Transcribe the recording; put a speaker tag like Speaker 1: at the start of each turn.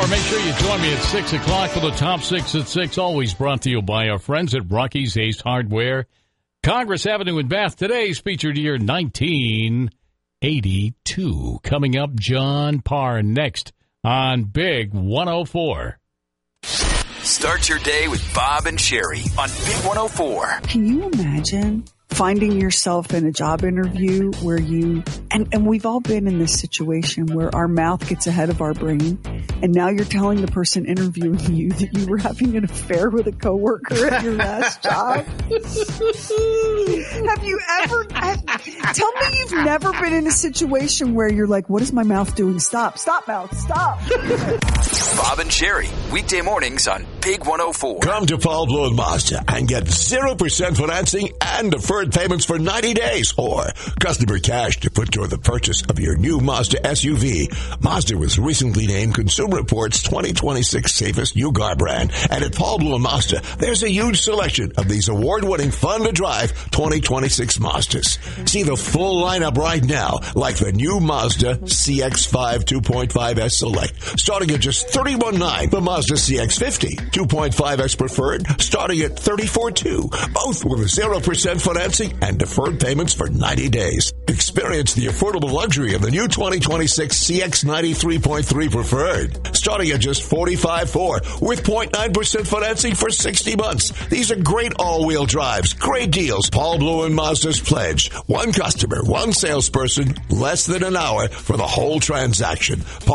Speaker 1: more. Make sure you join me at 6 o'clock for the Top 6 at 6. Always brought to you by our friends at Rocky's Ace Hardware. Congress Avenue in Bath. Today's featured year 1982. Coming up, John Parr next on Big 104.
Speaker 2: Start your day with Bob and Sherry on Big 104.
Speaker 3: Can you imagine finding yourself in a job interview where and we've all been in this situation where our mouth gets ahead of our brain, and now you're telling the person interviewing you that you were having an affair with a coworker at your last job? Have you ever, tell me you've never been in a situation where you're like, what is my mouth doing? Stop, mouth, stop.
Speaker 2: Bob and Sherry, weekday mornings on Big 104.
Speaker 4: Come to Paul Bloom Mazda and get 0% financing and deferred payments for 90 days or customer cash to put toward the purchase of your new Mazda SUV. Mazda was recently named Consumer Reports 2026 safest new car brand. And at Paul Bloom Mazda, there's a huge selection of these award-winning fun-to-drive 2026 Mazdas. See the full lineup right now, like the new Mazda CX-5 2.5S Select, starting at just $31,900. The Mazda CX-50 2.5S Preferred, starting at $34,200. Both with 0% financing and deferred payments for 90 days. Experience the affordable luxury of the new 2026 CX-90 3.3 Preferred, starting at just $45,400 with 0.9% financing for 60 months. These are great all-wheel drives, great deals. Paul Bloom and Mazda's pledge: one customer, one salesperson, less than an hour for the whole transaction.